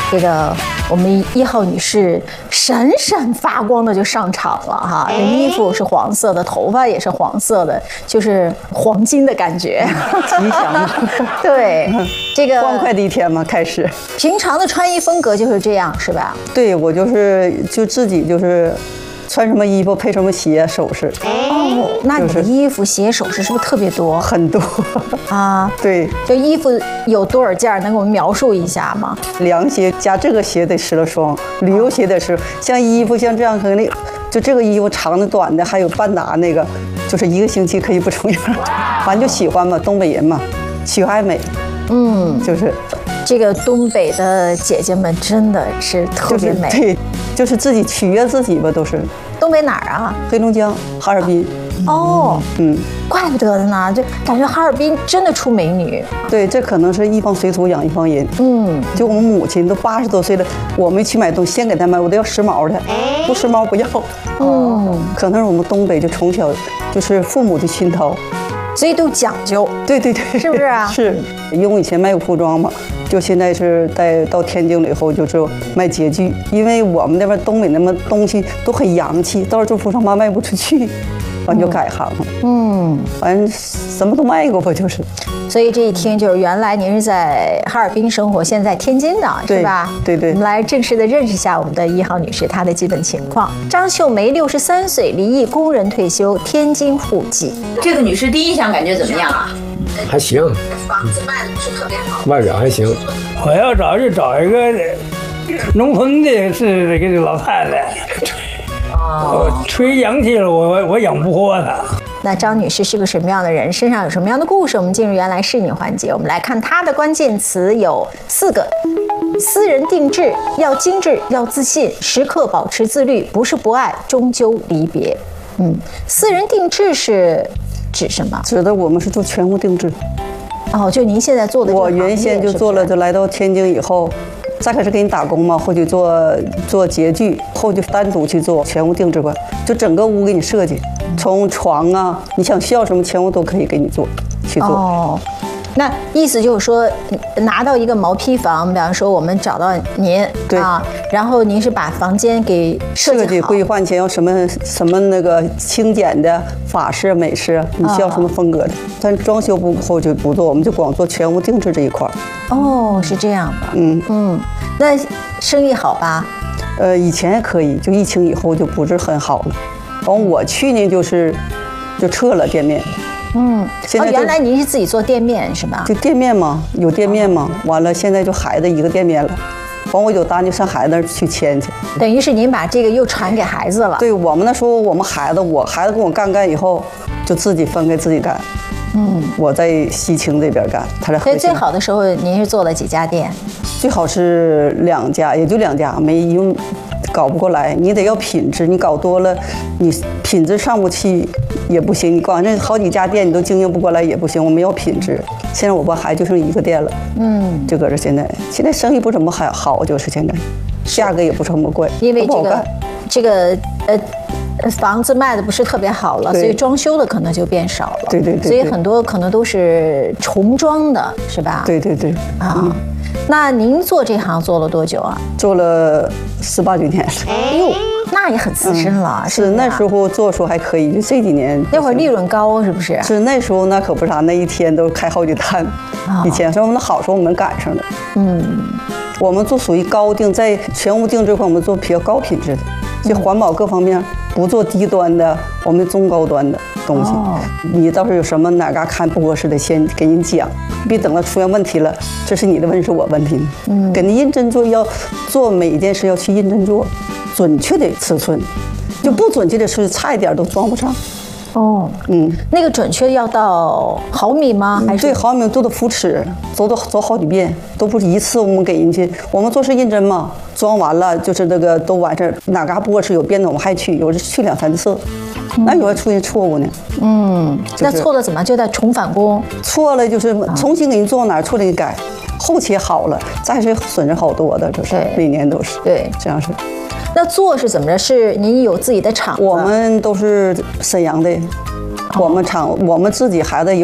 这个我们1号女士闪闪发光的就上场了哈，衣服是黄色的，头发也是黄色的，就是黄金的感觉， 吉祥。 对，这个欢快的一天嘛，开始。 平常的穿衣风格就是这样，是吧？ 对，我就自己就是穿什么衣服配什么鞋首饰。 哦，那你的衣服鞋首饰是不是特别多？ 很多啊， 对， 就衣服有多少件，能给我们描述一下吗？ 凉鞋加这个鞋得10双，旅游鞋得10，像衣服像这样可能就这个衣服长的短的还有半打那个，就是1个星期可以不重样，反正就喜欢嘛，东北人嘛，喜欢爱美，就是这个东北的姐姐们真的是特别美， 对，就是自己取悦自己吧，都是。 东北哪儿啊？ 黑龙江哈尔滨。 哦，怪不得呢，就感觉哈尔滨真的出美女。 对，这可能是一方水土养一方人。就我们母亲都80多岁了，我没去买东西，先给她买，我都要时髦的，不时髦不要。可能是我们东北就从小就是父母的熏陶， 所以都讲究。 对对对， 是不是啊？ 是，因为我以前卖过服装嘛，就现在是到天津了以后就是卖洁具，因为我们那边东北那么东西都很洋气，到时候做服装吧卖不出去，完就改行了。反正什么都卖过吧，就是。 所以这一听就是原来您是在哈尔滨生活，现在在天津的是吧？ 对对。 我们来正式的认识一下我们的1号女士，她的基本情况。张秀梅63岁，离异，工人退休，天津户籍。 这个女士第一印象感觉怎么样啊？ 还行， 房子卖的不是特别好， 外表还行。 我要找就找一个农村的，是这个老太太。吹洋气了，我养不活她。 那张女士是个什么样的人？身上有什么样的故事？我们进入原来是你环节，我们来看她的关键词有4个：私人定制，要精致，要自信，时刻保持自律，不是不爱，终究离别。私人定制是指什么？ 指的我们是做全屋定制。 哦，就您现在做的这个行业。 我原先就做了，就来到天津以后，再开始给你打工嘛，后去做洁具，后就单独去做全屋定制馆，就整个屋给你设计，从床啊，你想需要什么全屋都可以给你去做。 哦，那意思就是说，拿到一个毛坯房，比方说我们找到您， 对啊，然后您是把房间给设计好， 规划前要什么那个轻简的法式、美式，你需要什么风格的。但装修部后就不做，我们就光做全屋定制这一块。 哦，是这样的。那生意好吧？ 以前也可以，就疫情以后就不是很好了。我去年就撤了店面。现在原来您是自己做店面是吧？ 就店面嘛，有店面嘛。完了，现在就孩子一个店面了。我有单就上孩子那儿去签去。 等于是您把这个又传给孩子了。 对，我们那时候我孩子跟我干以后，就自己分开自己干。我在西青这边干，他在河西。 所以最好的时候您是做了几家店？ 最好是2家，也就2家，因为搞不过来，你得要品质，你搞多了，你品质上不去也不行，你光这好几家店你都经营不过来也不行，我们要品质。现在我孩子就剩1个店了，就搁这现在生意不怎么好，就是现在价格也不怎么贵， 因为这个房子卖的不是特别好了，所以装修的可能就变少了。 对， 所以很多可能都是重装的，是吧？ 对啊。那您做这行做了多久啊？ 做了18、9年了。 哎呦，那也很资深了。 是那时候做时候还可以，就这几年。 那会儿利润高是不是？ 是那时候那可不啥，那一天都开好几单。以前说我们的好时候我们赶上了。我们做属于高定，在全屋定制块我们做比较高品质的，就环保各方面不做低端的，我们中高端的东西。你到时候有什么哪嘎看不合适的，先给人讲，别等到出现问题了，这是你的问题是我问题。给你认真做，要做每一件事要去认真做，准确的尺寸，就不准确的是差一点都装不上。那个准确要到毫米吗？还是对，毫米都得扶尺，走好几遍，都不是一次我们给人去。我们做是认真嘛，装完了就是那个都完事儿，哪嘎不合适有变动我们还去，有的去2、3次，那有的出现错误呢。 那错了怎么就得重返工？ 错了就是重新给你做哪儿错了你改，后期好了，再是损失好多的，就是每年都是对这样是。 那做是怎么着？是您有自己的厂子？ 我们都是沈阳的，我们自己孩子有。